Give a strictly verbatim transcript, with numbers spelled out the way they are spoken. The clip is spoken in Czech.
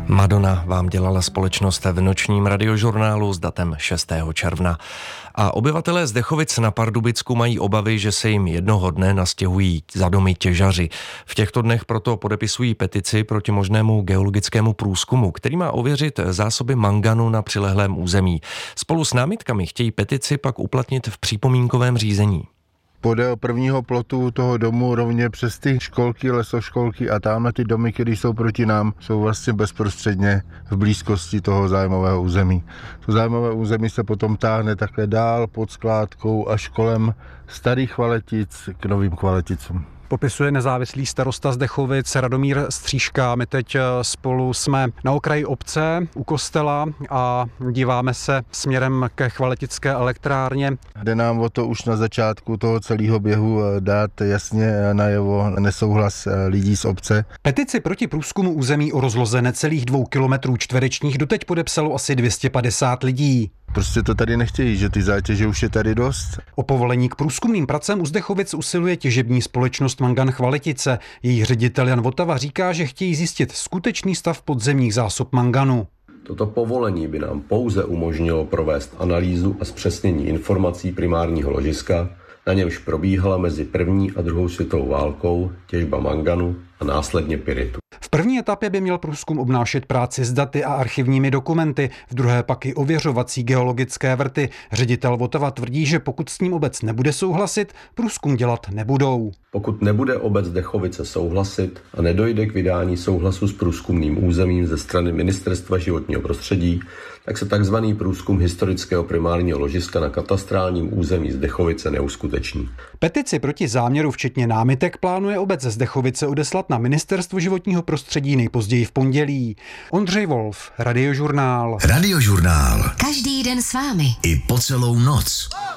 Madonna vám dělala společnost v nočním radiožurnálu s datem šestého června. A obyvatelé Zdechovic na Pardubicku mají obavy, že se jim jednoho dne nastěhují za domy těžaři. V těchto dnech proto podepisují petici proti možnému geologickému průzkumu, který má ověřit zásoby manganu na přilehlém území. Spolu s námitkami chtějí petici pak uplatnit v připomínkovém řízení. Podél prvního plotu toho domu rovně přes ty školky, lesoškolky a tamhle ty domy, které jsou proti nám, jsou vlastně bezprostředně v blízkosti toho zájmového území. To zájmové území se potom táhne takhle dál pod skládkou až kolem starých Chvaletic k novým Chvaleticům. Popisuje nezávislý starosta Zdechovic Radomír Stříška. My teď spolu jsme na okraji obce u kostela a díváme se směrem ke Chvaletické elektrárně. Jde nám o to už na začátku toho celého běhu dát jasně najevo nesouhlas lidí z obce. Petici proti průzkumu území o rozloze necelých dvou kilometrů čtverečních doteď podepsalo asi dvě stě padesát lidí. Prostě to tady nechtějí, že ty zátěže už je tady dost. O povolení k průzkumným pracem u Zdechovic usiluje těžební společnost Mangan Chvaletice. Její ředitel Jan Votava říká, že chtějí zjistit skutečný stav podzemních zásob manganu. Toto povolení by nám pouze umožnilo provést analýzu a zpřesnění informací primárního ložiska, na němž probíhala mezi první a druhou světovou válkou těžba manganu a následně pyritu. V první etapě by měl průzkum obnášet práci s daty a archivními dokumenty, v druhé pak i ověřovací geologické vrty. Ředitel Votava tvrdí, že pokud s ním obec nebude souhlasit, průzkum dělat nebudou. Pokud nebude obec Zdechovice souhlasit a nedojde k vydání souhlasu s průzkumným územím ze strany Ministerstva životního prostředí, tak se tzv. Průzkum historického primárního ložiska na katastrálním území Zdechovice neuskuteční. Petici proti záměru včetně námitek plánuje obec Zdechovice odeslat na Ministerstvo životního prostředí nejpozději v pondělí. Ondřej Wolf, Radiožurnál. Radiožurnál. Každý den s vámi. I po celou noc.